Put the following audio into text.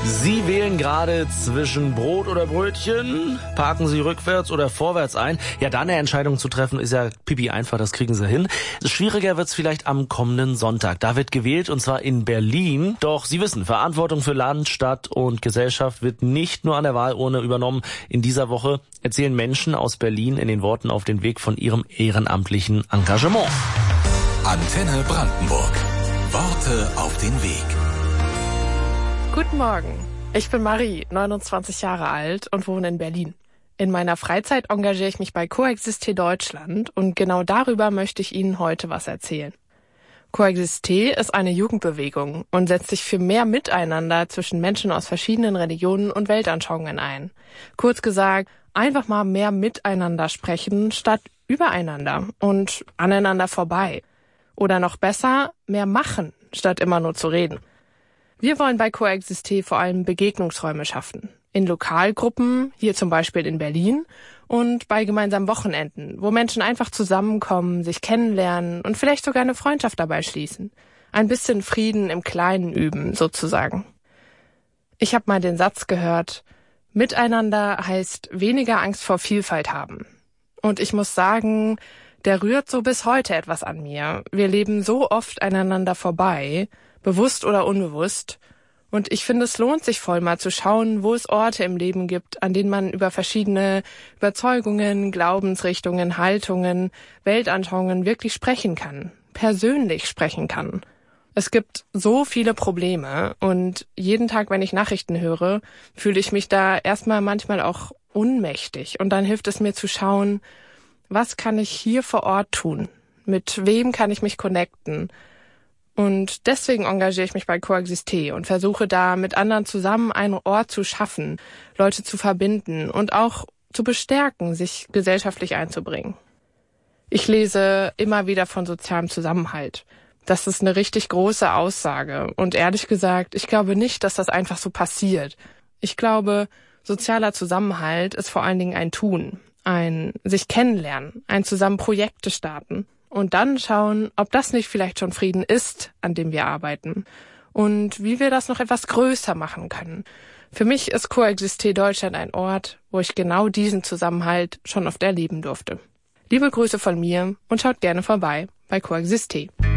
Sie wählen gerade zwischen Brot oder Brötchen? Parken Sie rückwärts oder vorwärts ein? Ja, da eine Entscheidung zu treffen, ist ja pipi einfach, das kriegen Sie hin. Schwieriger wird's vielleicht am kommenden Sonntag. Da wird gewählt, und zwar in Berlin. Doch Sie wissen, Verantwortung für Land, Stadt und Gesellschaft wird nicht nur an der Wahlurne übernommen. In dieser Woche erzählen Menschen aus Berlin in den Worten auf den Weg von ihrem ehrenamtlichen Engagement. Antenne Brandenburg. Worte auf den Weg. Guten Morgen, ich bin Marie, 29 Jahre alt und wohne in Berlin. In meiner Freizeit engagiere ich mich bei Coexisté Deutschland und genau darüber möchte ich Ihnen heute was erzählen. Coexisté ist eine Jugendbewegung und setzt sich für mehr Miteinander zwischen Menschen aus verschiedenen Religionen und Weltanschauungen ein. Kurz gesagt, einfach mal mehr miteinander sprechen statt übereinander und aneinander vorbei. Oder noch besser, mehr machen, statt immer nur zu reden. Wir wollen bei Coexisté vor allem Begegnungsräume schaffen. In Lokalgruppen, hier zum Beispiel in Berlin, und bei gemeinsamen Wochenenden, wo Menschen einfach zusammenkommen, sich kennenlernen und vielleicht sogar eine Freundschaft dabei schließen. Ein bisschen Frieden im Kleinen üben, sozusagen. Ich habe mal den Satz gehört, Miteinander heißt weniger Angst vor Vielfalt haben. Und ich muss sagen, der rührt so bis heute etwas an mir. Wir leben so oft aneinander vorbei, bewusst oder unbewusst. Und ich finde, es lohnt sich voll mal zu schauen, wo es Orte im Leben gibt, an denen man über verschiedene Überzeugungen, Glaubensrichtungen, Haltungen, Weltanschauungen wirklich sprechen kann, persönlich sprechen kann. Es gibt so viele Probleme und jeden Tag, wenn ich Nachrichten höre, fühle ich mich da erstmal manchmal auch ohnmächtig. Und dann hilft es mir zu schauen, was kann ich hier vor Ort tun? Mit wem kann ich mich connecten? Und deswegen engagiere ich mich bei Coexisté und versuche da mit anderen zusammen einen Ort zu schaffen, Leute zu verbinden und auch zu bestärken, sich gesellschaftlich einzubringen. Ich lese immer wieder von sozialem Zusammenhalt. Das ist eine richtig große Aussage. Und ehrlich gesagt, ich glaube nicht, dass das einfach so passiert. Ich glaube, sozialer Zusammenhalt ist vor allen Dingen ein Tun, ein sich kennenlernen, ein zusammen Projekte starten. Und dann schauen, ob das nicht vielleicht schon Frieden ist, an dem wir arbeiten. Und wie wir das noch etwas größer machen können. Für mich ist Coexisté Deutschland ein Ort, wo ich genau diesen Zusammenhalt schon oft erleben durfte. Liebe Grüße von mir und schaut gerne vorbei bei Coexisté.